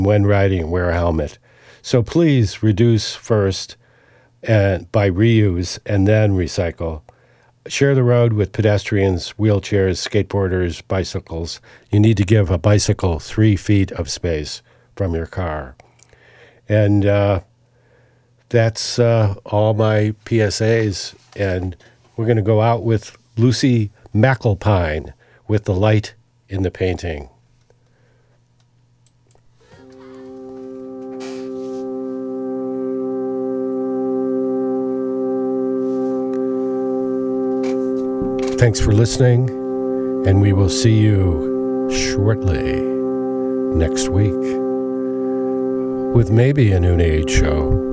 When riding, wear a helmet. So please reduce first and by reuse and then recycle. Share the road with pedestrians, wheelchairs, skateboarders, bicycles. You need to give a bicycle 3 feet of space from your car. And that's all my PSAs. And we're going to go out with Lucy McAlpine with The Light in the Painting. Thanks for listening, and we will see you shortly next week with maybe a Noon Age show.